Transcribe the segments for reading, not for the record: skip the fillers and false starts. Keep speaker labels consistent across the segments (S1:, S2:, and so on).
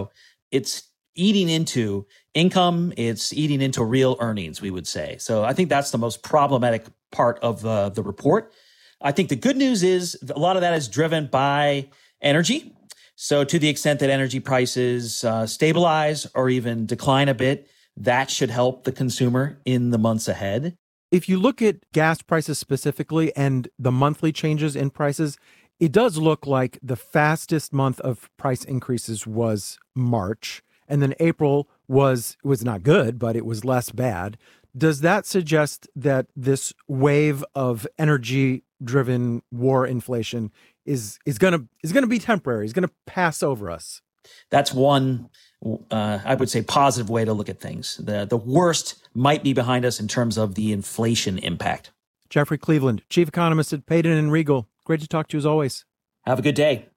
S1: So it's eating into income. It's eating into real earnings, we would say. So I think that's the most problematic part of the report. I think the good news is a lot of that is driven by energy. So to the extent that energy prices stabilize or even decline a bit, that should help the consumer in the months ahead.
S2: If you look at gas prices specifically and the monthly changes in prices, it does look like the fastest month of price increases was March. And then April was not good, but it was less bad. Does that suggest that this wave of energy-driven war inflation is going to be temporary? Is going to pass over us?
S1: That's one, I would say, positive way to look at things. The worst might be behind us in terms of the inflation impact.
S2: Jeffrey Cleveland, chief economist at Payden and Regal. Great to talk to you as always.
S1: Have a good day.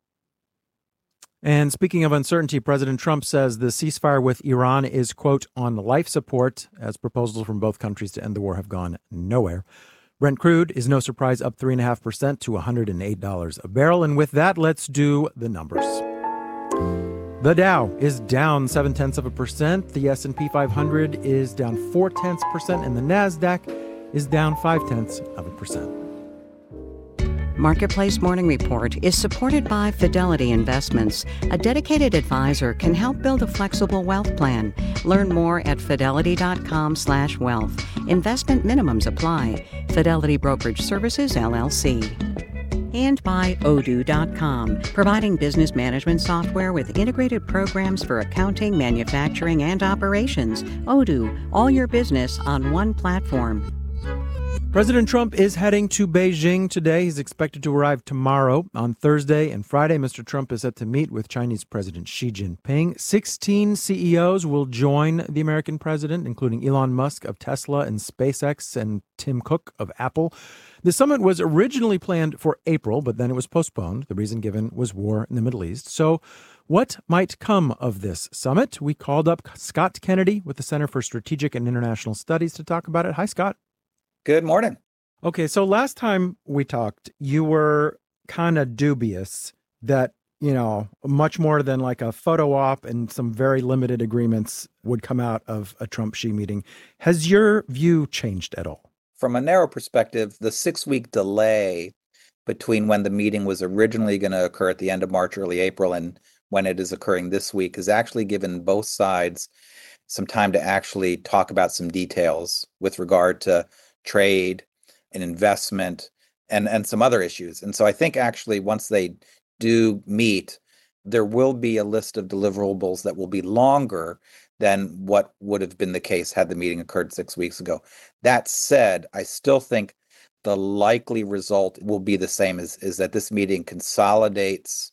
S2: And speaking of uncertainty, President Trump says the ceasefire with Iran is, quote, on life support, as proposals from both countries to end the war have gone nowhere. Brent crude is no surprise up 3.5% to $108 a barrel. And with that, let's do the numbers. The Dow is down 0.7%. The S&P 500 is down 0.4%, and the Nasdaq is down 0.5%.
S3: Marketplace Morning Report is supported by Fidelity Investments. A dedicated advisor can help build a flexible wealth plan. Learn more at fidelity.com/wealth. Investment minimums apply. Fidelity Brokerage Services, LLC. And by Odoo.com, providing business management software with integrated programs for accounting, manufacturing, and operations. Odoo, all your business on one platform.
S2: President Trump is heading to Beijing today. He's expected to arrive tomorrow. On Thursday and Friday, Mr. Trump is set to meet with Chinese President Xi Jinping. 16 CEOs will join the American president, including Elon Musk of Tesla and SpaceX and Tim Cook of Apple. The summit was originally planned for April, but then it was postponed. The reason given was war in the Middle East. So what might come of this summit? We called up Scott Kennedy with the Center for Strategic and International Studies to talk about it. Hi, Scott.
S4: Good morning.
S2: Okay, so last time we talked, you were kind of dubious that, much more than like a photo op and some very limited agreements would come out of a Trump-Xi meeting. Has your view changed at all?
S4: From a narrow perspective, the 6-week delay between when the meeting was originally going to occur at the end of March, early April, and when it is occurring this week has actually given both sides some time to actually talk about some details with regard to trade and investment and some other issues. And so I think actually once they do meet, there will be a list of deliverables that will be longer than what would have been the case had the meeting occurred 6 weeks ago. That said, I still think the likely result will be the same, is that this meeting consolidates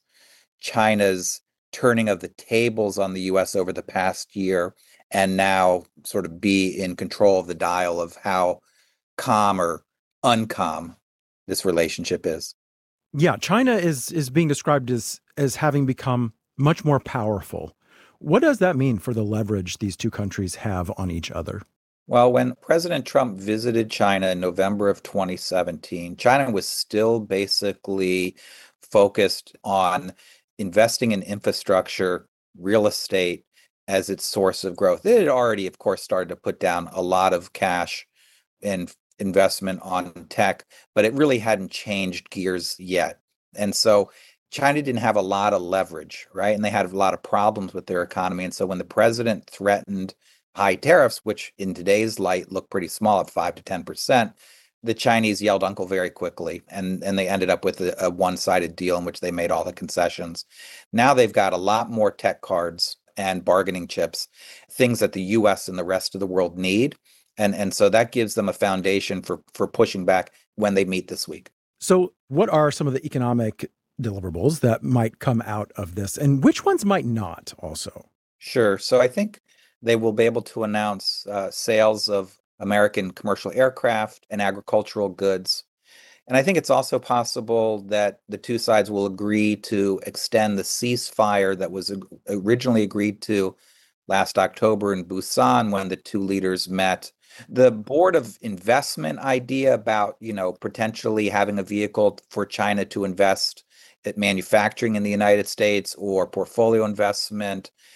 S4: China's turning of the tables on the U.S. over the past year and now sort of be in control of the dial of how calm or uncalm this relationship is.
S2: Yeah, China is being described as having become much more powerful. What does that mean for the leverage these two countries have on each other?
S4: Well, when President Trump visited China in November of 2017, China was still basically focused on investing in infrastructure, real estate as its source of growth. It had already, of course, started to put down a lot of cash and investment on tech, but it really hadn't changed gears yet. And so China didn't have a lot of leverage, right? And they had a lot of problems with their economy. And so when the president threatened high tariffs, which in today's light look pretty small at 5 to 10%, the Chinese yelled uncle very quickly. And they ended up with a one-sided deal in which they made all the concessions. Now they've got a lot more tech cards and bargaining chips, things that the U.S. and the rest of the world need. And so that gives them a foundation for pushing back when they meet this week.
S2: So what are some of the economic deliverables that might come out of this, and which ones might not also?
S4: Sure. So I think they will be able to announce sales of American commercial aircraft and agricultural goods. And I think it's also possible that the two sides will agree to extend the ceasefire that was originally agreed to last October in Busan when the two leaders met. The Board of Investment idea about, potentially having a vehicle for China to invest at manufacturing in the United States or portfolio investment,